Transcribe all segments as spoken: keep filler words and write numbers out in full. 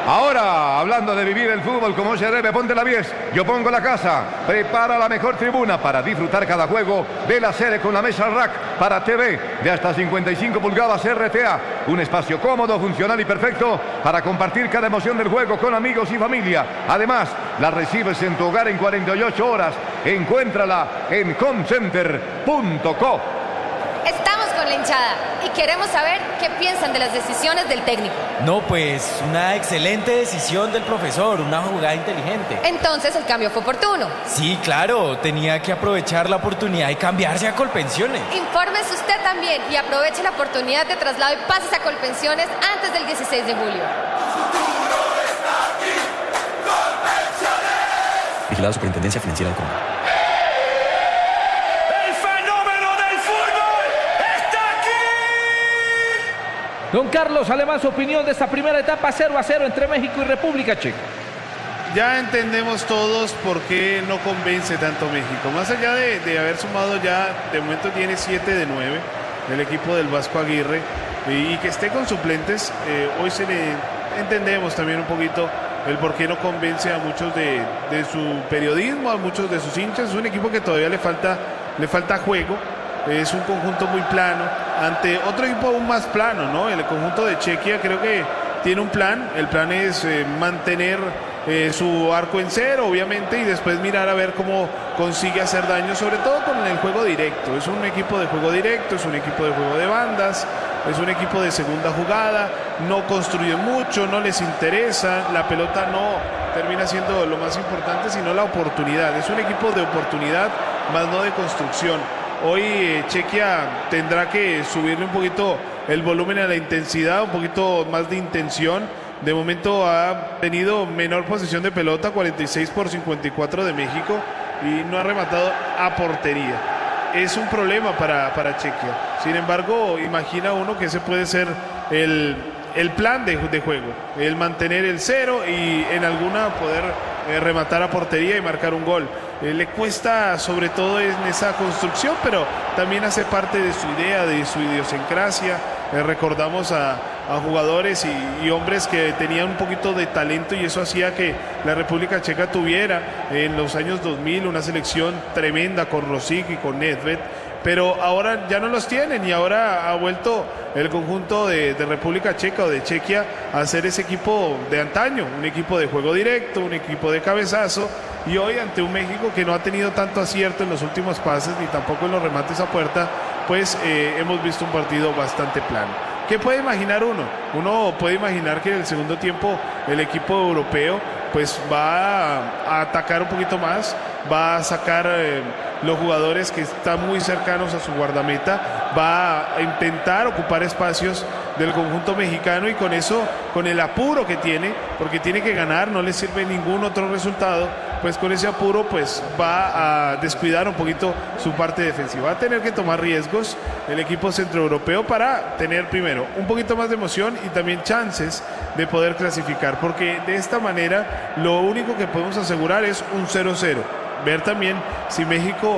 Ahora, hablando de vivir el fútbol como se debe, ponte la diez, yo pongo la casa. Prepara la mejor tribuna para disfrutar cada juego de la serie con la mesa rack para T V de hasta cincuenta y cinco pulgadas R T A. Un espacio cómodo, funcional y perfecto para compartir cada emoción del juego con amigos y familia. Además, la recibes en tu hogar en cuarenta y ocho horas. Encuéntrala en comcenter punto co. Estamos con la hinchada y queremos saber qué piensan de las decisiones del técnico. No, pues una excelente decisión del profesor, una jugada inteligente. Entonces el cambio fue oportuno. Sí, claro, tenía que aprovechar la oportunidad y cambiarse a Colpensiones. Infórmese usted también y aproveche la oportunidad de traslado y pases a Colpensiones antes del dieciséis de julio. Vigilado Superintendencia Financiera del Cóndor. Don Carlos Alemán, su opinión de esta primera etapa cero a cero entre México y República Checa. Ya entendemos todos por qué no convence tanto México. Más allá de, de haber sumado ya, de momento tiene siete de nueve el equipo del Vasco Aguirre, y, y que esté con suplentes, eh, hoy se le entendemos también un poquito el por qué no convence a muchos de, de su periodismo, a muchos de sus hinchas. Es un equipo que todavía le falta, le falta juego. Es un conjunto muy plano ante otro equipo aún más plano, ¿no? El conjunto de Chequia creo que tiene un plan. El plan es eh, mantener eh, su arco en cero, obviamente, y después mirar a ver cómo consigue hacer daño, sobre todo con el juego directo. Es un equipo de juego directo, es un equipo de juego de bandas, es un equipo de segunda jugada, no construye mucho, no les interesa, la pelota no termina siendo lo más importante, sino la oportunidad. Es un equipo de oportunidad, más no de construcción. Hoy eh, Chequia tendrá que subirle un poquito el volumen a la intensidad, un poquito más de intención. De momento ha tenido menor posesión de pelota, cuarenta y seis por cincuenta y cuatro de México, y no ha rematado a portería. Es un problema para, para Chequia. Sin embargo, imagina uno que ese puede ser el, el plan de, de juego, el mantener el cero y en alguna poder eh, rematar a portería y marcar un gol. Eh, le cuesta sobre todo en esa construcción, pero también hace parte de su idea, de su idiosincrasia. Eh, recordamos a, a jugadores y, y hombres que tenían un poquito de talento, y eso hacía que la República Checa tuviera eh, en los años dos mil una selección tremenda con Rosic y con Nedved, pero ahora ya no los tienen, y ahora ha vuelto el conjunto de, de República Checa o de Chequia a ser ese equipo de antaño, un equipo de juego directo, un equipo de cabezazo, y hoy ante un México que no ha tenido tanto acierto en los últimos pases ni tampoco en los remates a puerta, pues eh, hemos visto un partido bastante plano. ¿Qué puede imaginar uno? Uno puede imaginar que en el segundo tiempo el equipo europeo pues va a, a atacar un poquito más, va a sacar eh, los jugadores que están muy cercanos a su guardameta, va a intentar ocupar espacios del conjunto mexicano, y con eso, con el apuro que tiene, porque tiene que ganar, no le sirve ningún otro resultado, pues con ese apuro pues va a descuidar un poquito su parte defensiva. Va a tener que tomar riesgos el equipo centroeuropeo para tener primero un poquito más de emoción y también chances de poder clasificar, porque de esta manera lo único que podemos asegurar es un cero cero. Ver también si México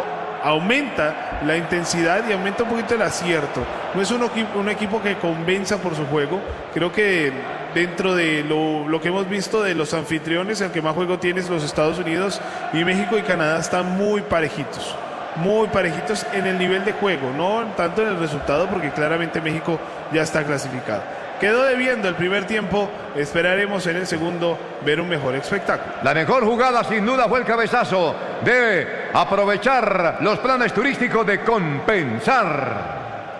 aumenta la intensidad y aumenta un poquito el acierto. No es un, equipo, un equipo que convenza por su juego. Creo que dentro de lo, lo que hemos visto de los anfitriones, el que más juego tiene es los Estados Unidos, y México y Canadá están muy parejitos. Muy parejitos en el nivel de juego, no tanto en el resultado, porque claramente México ya está clasificado. Quedó debiendo el primer tiempo, esperaremos en el segundo ver un mejor espectáculo. La mejor jugada sin duda fue el cabezazo de aprovechar los planes turísticos de Compensar.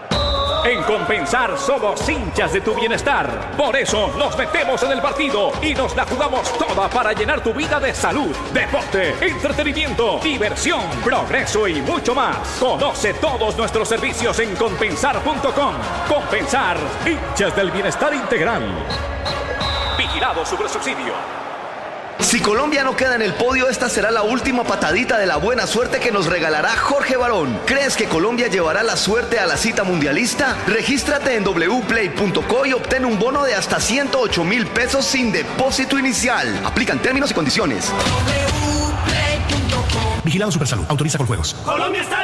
En Compensar somos hinchas de tu bienestar. Por eso nos metemos en el partido y nos la jugamos toda para llenar tu vida de salud, deporte, entretenimiento, diversión, progreso y mucho más. Conoce todos nuestros servicios en compensar punto com. Compensar, hinchas del bienestar integral. Vigilado Supersubsidio. Si Colombia no queda en el podio, esta será la última patadita de la buena suerte que nos regalará Jorge Barón. ¿Crees que Colombia llevará la suerte a la cita mundialista? Regístrate en doble u play punto co y obtén un bono de hasta ciento ocho mil pesos sin depósito inicial. Aplican términos y condiciones. Vigilado Supersalud. Autoriza con juegos. Colombia está